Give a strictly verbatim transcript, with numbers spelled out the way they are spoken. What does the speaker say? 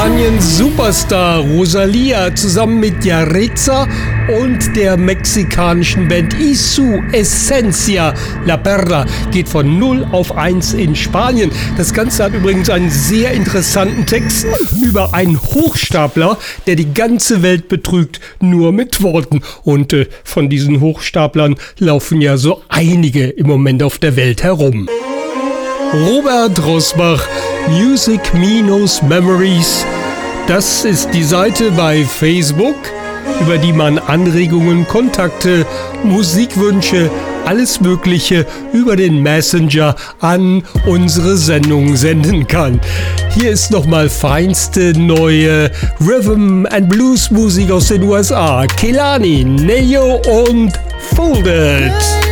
Spaniens Superstar Rosalía zusammen mit Yaritza und der mexikanischen Band Isu Esencia La Perla geht von null auf eins in Spanien. Das Ganze hat übrigens einen sehr interessanten Text über einen Hochstapler, der die ganze Welt betrügt, nur mit Worten. Und äh, von diesen Hochstaplern laufen ja so einige im Moment auf der Welt herum. Robert Rosbach, Music Me Knows Memories. Das ist die Seite bei Facebook, über die man Anregungen, Kontakte, Musikwünsche, alles Mögliche über den Messenger an unsere Sendung senden kann. Hier ist nochmal feinste neue Rhythm and Blues Musik aus den U S A. Kehlani, Neo und Folded.